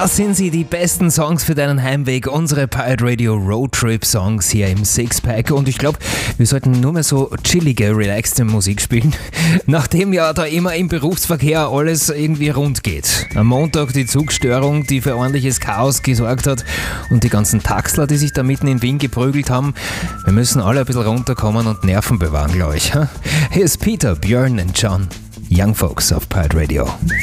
Das sind sie, die besten Songs für deinen Heimweg, unsere Pirate Radio Roadtrip Songs hier im Sixpack. Und ich glaube, wir sollten nur mehr so chillige, relaxte Musik spielen, nachdem ja da immer im Berufsverkehr alles irgendwie rund geht. Am Montag die Zugstörung, die für ordentliches Chaos gesorgt hat, und die ganzen Taxler, die sich da mitten in Wien geprügelt haben. Wir müssen alle ein bisschen runterkommen und Nerven bewahren, glaube ich. Hier ist Peter, Björn und John, Young Folks auf Pirate Radio.